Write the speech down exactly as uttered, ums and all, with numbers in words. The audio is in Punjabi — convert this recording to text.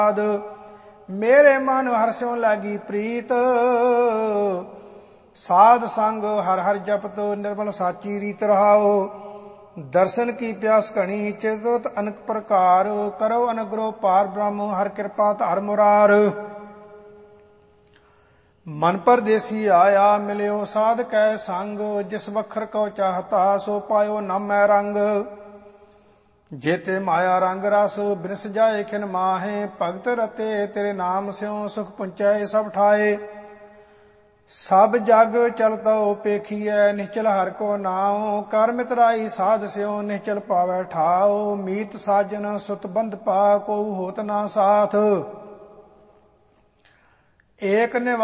ਮੇਰੇ ਮਨ ਹਰਸਿਉ ਲਾਗੀ ਪ੍ਰੀਤ। ਸਾਧ ਸੰਗ ਹਰ ਹਰ ਜਪਤ ਨਿਰਮਲ ਸਾਚੀ ਰੀਤ ਰਹਾਓ। ਦਰਸ਼ਨ ਕੀ ਪਿਆਸ ਘਣੀ ਚਿਤਵਤ ਅਨਕ ਪ੍ਰਕਾਰ। ਕਰੋ ਅਨੁਗ੍ਰਹ ਪਾਰ ਬ੍ਰਹਮ ਹਰ ਕਿਰਪਾ ਧਾਰ ਮੁਰਾਰ। ਮਨ ਪਰਦੇਸੀ ਆਇਆ ਮਿਲਿਓ ਸਾਧ ਕੈ ਸੰਗ। ਜਿਸ ਵਖਰ ਕਉ ਚਾਹਤਾ ਸੋ ਪਾਇਓ ਨਾ ਮੈਂ ਰੰਗ। ਜੇਤੇ ਮਾਇਆ ਰੰਗ ਰਸ ਬਿਨਸ ਜਾਏ ਖਿਨ ਮਾਹੇ। ਭਗਤ ਰਤੇ ਤੇਰੇ ਨਾਮ ਸਿਉ ਸੁਖ ਪੁੰਚੈ ਸਭ ਠਾਏ। ਸਭ ਜਗ ਚਲਤਉ ਪੇਖੀਐ ਨਿਹਚਲ ਹਰਿ ਕੋ ਨਾਉ। ਕਰ ਮਿਤਰਾਈ ਸਾਧ ਸਿਉ ਨਿਹਚਲ ਪਾਵੈ ਠਾਉ। ਮੀਤ ਸਾਜਨ ਸੁਤ ਬੰਧ ਪਾ ਕੋ ਹੋਤ ਨਾ ਸਾਥ। ਏਕ ਨਿਵਾ